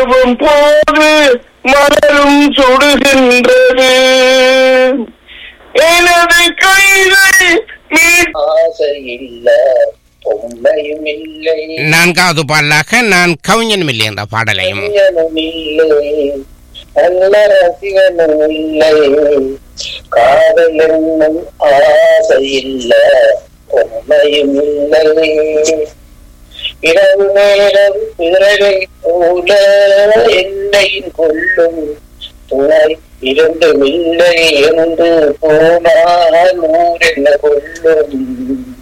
இரவும் போது மலரும் சுடுகின்றது எனது கைகள் ஆசை இல்ல பொம்மையும் இல்லை. நான்காவது பாடலாக நான் கவிஞனும் இல்லை என்ற பாடலையும் நல்ல ரசிகனும் இல்லை காதல் என்னும் ஆசை இல்ல பொம்மையும் இல்லை. இரவு நேரம் பிறரை போல என்னையும் கொள்ளும் துணை இரண்டும் இல்லை என்று போனால் ஊரென்ன கொள்ளும்.